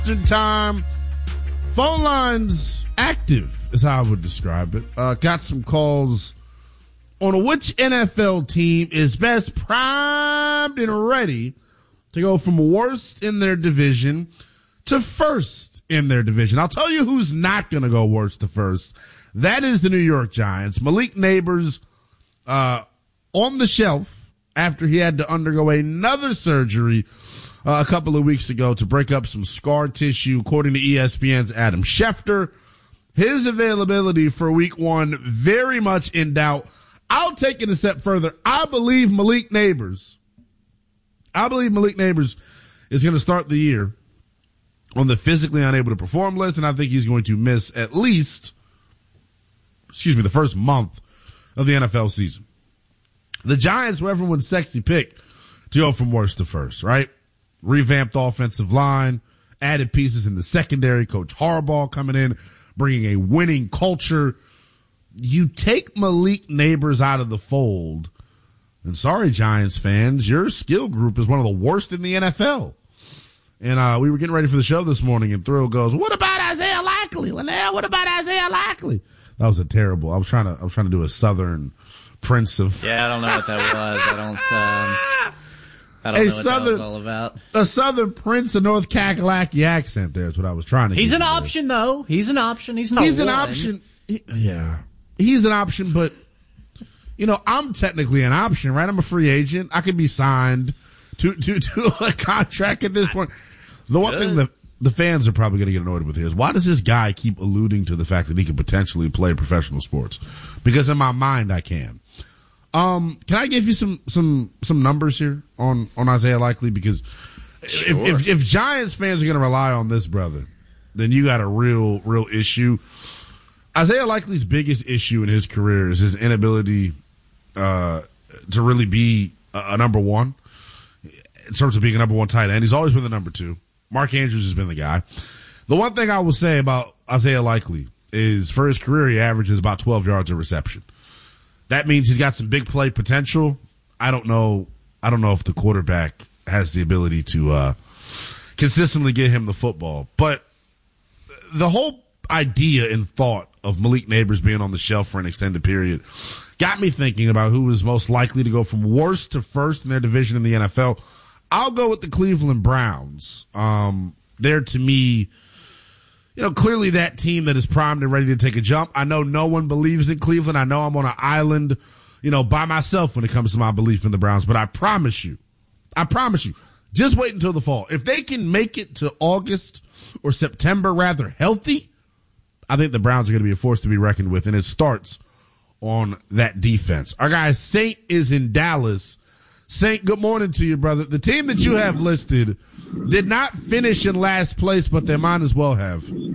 Time. Phone lines active is how I would describe it. Got some calls on which NFL team is best primed and ready to go from worst in their division to first in their division. I'll tell you who's not going to go worst to first. That is the New York Giants. Malik Nabers on the shelf after he had to undergo another surgery a couple of weeks ago to break up some scar tissue, according to ESPN's Adam Schefter. His availability for week one, very much in doubt. I'll take it a step further. I believe Malik Nabers is going to start the year on the physically unable to perform list, and I think he's going to miss at least, the first month of the NFL season. The Giants were everyone's sexy pick to go from worst to first, right? Revamped offensive line, added pieces in the secondary, Coach Harbaugh coming in, bringing a winning culture. You take Malik Nabers out of the fold, and sorry, Giants fans, your skill group is one of the worst in the NFL. And we were getting ready for the show this morning, and Thrill goes, "What about Isaiah Likely, Linnell? What about Isaiah Likely?" That was a terrible. I was trying to do a Southern Prince of. Yeah, I don't know what that was. I don't know what that was all about. A Southern Prince of North Kakalaki accent there is what I was trying to He's an option, though. He's an option. He's not an option. Yeah. He's an option, but, I'm technically an option, right? I'm a free agent. I could be signed to a contract at this point. The one thing that the fans are probably going to get annoyed with here is, why does this guy keep alluding to the fact that he could potentially play professional sports? Because in my mind, I can. Can I give you some numbers here on Isaiah Likely? Because if Giants fans are going to rely on this brother, then you got a real issue. Isaiah Likely's biggest issue in his career is his inability to really be a number one in terms of being a number one tight end. He's always been the number two. Mark Andrews has been the guy. The one thing I will say about Isaiah Likely is, for his career, he averages about 12 yards a reception. That means he's got some big play potential. I don't know if the quarterback has the ability to consistently get him the football. But the whole idea and thought of Malik Nabers being on the shelf for an extended period got me thinking about who is most likely to go from worst to first in their division in the NFL. I'll go with the Cleveland Browns. They're, to me, clearly that team that is primed and ready to take a jump. I know no one believes in Cleveland. I know I'm on an island, by myself when it comes to my belief in the Browns. But I promise you, just wait until the fall. If they can make it to August or September rather healthy, I think the Browns are going to be a force to be reckoned with. And it starts on that defense. Our guy Saint is in Dallas. Saint, good morning to you, brother. The team that you have listed did not finish in last place, but they might as well have.